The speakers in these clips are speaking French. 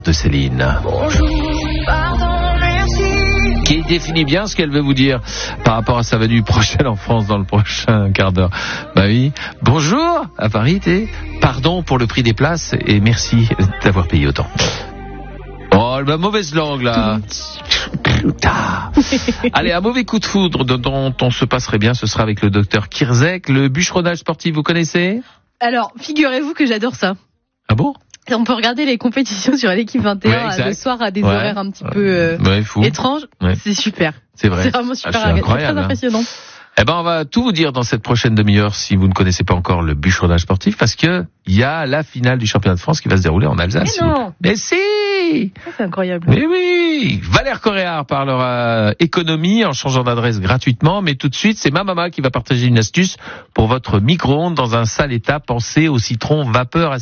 de Céline. Bonjour, pardon, merci. Qui définit bien ce qu'elle veut vous dire par rapport à sa venue prochaine en France dans le prochain quart d'heure. Bah oui. Bonjour, à Paris, pardon pour le prix des places et merci d'avoir payé autant. Oh, la mauvaise langue, là. Allez, un mauvais coup de foudre dont on se passerait bien, ce sera avec le docteur Kirzek. Le bûcheronnage sportif, vous connaissez ? Alors, figurez-vous que j'adore ça. Ah bon ? On peut regarder les compétitions sur l'équipe 21 le soir à des horaires un petit peu étranges. Ouais. C'est super. C'est vrai. C'est vraiment super. C'est incroyable, très impressionnant. Eh ben, on va tout vous dire dans cette prochaine demi-heure si vous ne connaissez pas encore le bûcheronnage sportif, parce que il y a la finale du championnat de France qui va se dérouler en Alsace. Mais non. Mais si. C'est incroyable. Mais oui. Valère Coréard parlera économie en changeant d'adresse gratuitement, mais tout de suite, c'est ma maman qui va partager une astuce pour votre micro-ondes dans un sale état. Pensez au citron vapeur à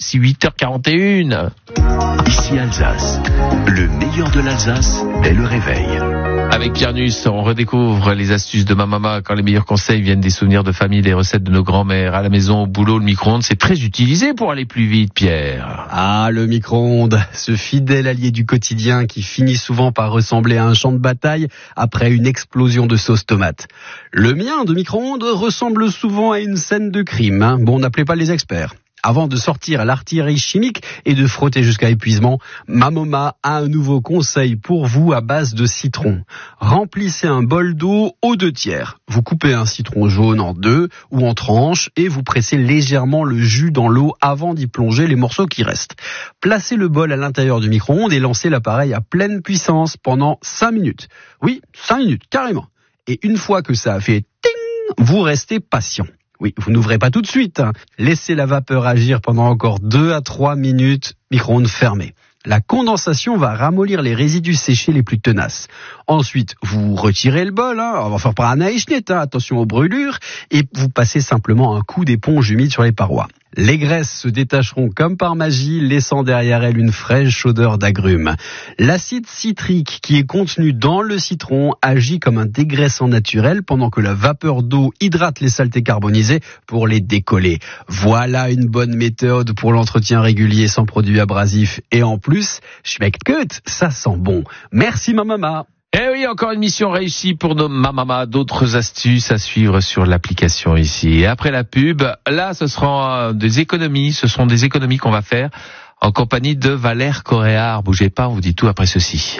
8h41. Ici Alsace, le meilleur de l'Alsace dès le réveil. Avec Pierre Nuss, on redécouvre les astuces de ma maman quand les meilleurs conseils viennent des souvenirs de famille, des recettes de nos grands-mères. À la maison, au boulot, le micro-ondes, c'est très utilisé pour aller plus vite, Pierre. Ah, le micro-ondes, ce fidèle allié du quotidien qui finit souvent par ressembler à un champ de bataille après une explosion de sauce tomate. Le mien de micro-ondes ressemble souvent à une scène de crime. Bon, n'appelez pas les experts. Avant de sortir à l'artillerie chimique et de frotter jusqu'à épuisement, ma maman a un nouveau conseil pour vous à base de citron. Remplissez un bol d'eau aux 2/3. Vous coupez un citron jaune en 2 ou en tranches et vous pressez légèrement le jus dans l'eau avant d'y plonger les morceaux qui restent. Placez le bol à l'intérieur du micro-ondes et lancez l'appareil à pleine puissance pendant 5 minutes. Oui, 5 minutes, carrément. Et une fois que ça a fait ting, vous restez patient. Oui, vous n'ouvrez pas tout de suite. Laissez la vapeur agir pendant encore 2 à 3 minutes, micro-ondes fermé. La condensation va ramollir les résidus séchés les plus tenaces. Ensuite, vous retirez le bol, on va faire par un Eichnet, attention aux brûlures, et vous passez simplement un coup d'éponge humide sur les parois. Les graisses se détacheront comme par magie, laissant derrière elles une fraîche odeur d'agrumes. L'acide citrique qui est contenu dans le citron agit comme un dégraissant naturel pendant que la vapeur d'eau hydrate les saletés carbonisées pour les décoller. Voilà une bonne méthode pour l'entretien régulier sans produits abrasifs. Et en plus, schmeckt gut, ça sent bon. Merci ma maman. Eh oui, encore une mission réussie pour nos mamamas. D'autres astuces à suivre sur l'application ici. Et après la pub, là, ce seront des économies. Ce sont des économies qu'on va faire en compagnie de Valère Coréard. Bougez pas, on vous dit tout après ceci.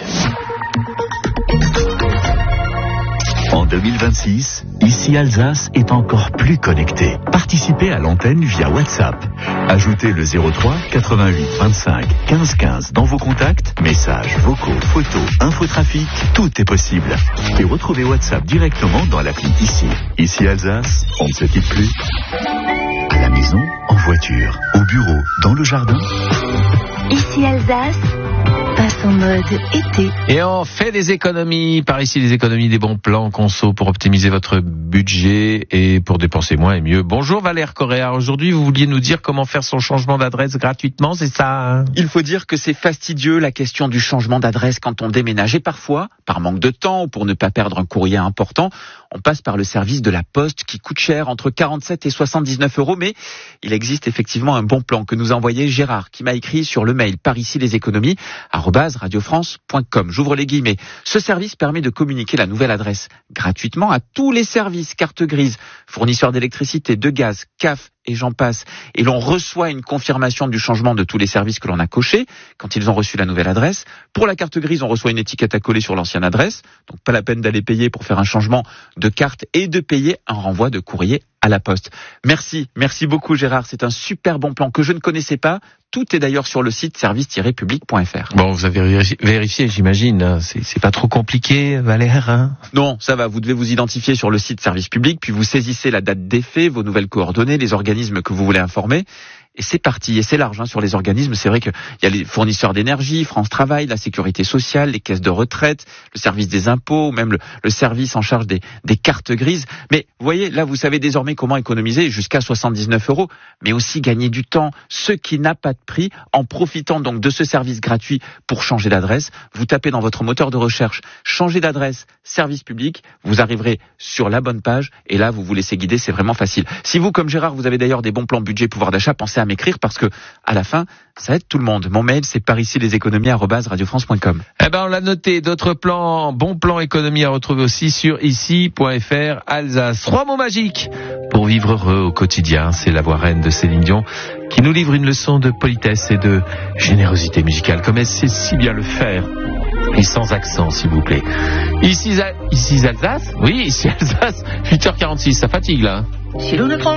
En 2026, ici Alsace est encore plus connecté. Participez à l'antenne via WhatsApp. Ajoutez le 03 88 25 15 15 dans vos contacts, messages, vocaux, photos, infotrafic, tout est possible. Et retrouvez WhatsApp directement dans l'appli ici. Ici Alsace, on ne se quitte plus. À la maison, en voiture, au bureau, dans le jardin. Ici Alsace passe en mode été. Et on fait des économies. Par ici, des économies, des bons plans conso pour optimiser votre budget et pour dépenser moins et mieux. Bonjour Valère Coréard. Aujourd'hui, vous vouliez nous dire comment faire son changement d'adresse gratuitement, c'est ça ? Il faut dire que c'est fastidieux la question du changement d'adresse quand on déménage. Et parfois, par manque de temps ou pour ne pas perdre un courrier important, on passe par le service de la Poste qui coûte cher, entre 47 et 79 €. Mais il existe effectivement un bon plan que nous a envoyé Gérard, qui m'a écrit sur le mail par ici les économies @radiofrance.com. J'ouvre les guillemets. Ce service permet de communiquer la nouvelle adresse gratuitement à tous les services carte grise, fournisseurs d'électricité, de gaz, CAF et j'en passe. Et l'on reçoit une confirmation du changement de tous les services que l'on a cochés quand ils ont reçu la nouvelle adresse. Pour la carte grise, on reçoit une étiquette à coller sur l'ancienne adresse. Donc pas la peine d'aller payer pour faire un changement de carte et de payer un renvoi de courrier à la Poste. Merci beaucoup Gérard. C'est un super bon plan que je ne connaissais pas. Tout est d'ailleurs sur le site service-public.fr. Bon, vous avez vérifié, j'imagine. C'est pas trop compliqué, Valère, Non, ça va. Vous devez vous identifier sur le site Service Public, puis vous saisissez la date d'effet, vos nouvelles coordonnées, les organismes que vous voulez informer. Et c'est parti, et c'est large sur les organismes. C'est vrai qu'il y a les fournisseurs d'énergie, France Travail, la sécurité sociale, les caisses de retraite, le service des impôts, ou même le service en charge des cartes grises. Mais vous voyez, là vous savez désormais comment économiser jusqu'à 79 €, mais aussi gagner du temps, ce qui n'a pas de prix, en profitant donc de ce service gratuit pour changer d'adresse. Vous tapez dans votre moteur de recherche « Changer d'adresse, service public », vous arriverez sur la bonne page, et là vous vous laissez guider, c'est vraiment facile. Si vous, comme Gérard, vous avez d'ailleurs des bons plans budget pouvoir d'achat, pensez à à m'écrire parce que à la fin, ça aide tout le monde. Mon mail, c'est paricileséconomies@radiofrance.com. Eh ben, on l'a noté. D'autres plans, bons plans économie à retrouver aussi sur ici.fr Alsace. 3 mots magiques pour vivre heureux au quotidien. C'est la voix reine de Céline Dion qui nous livre une leçon de politesse et de générosité musicale, comme elle sait si bien le faire. Et sans accent, s'il vous plaît. Ici Alsace? Oui, ici Alsace. 8h46, ça fatigue là. Si l'on ne prend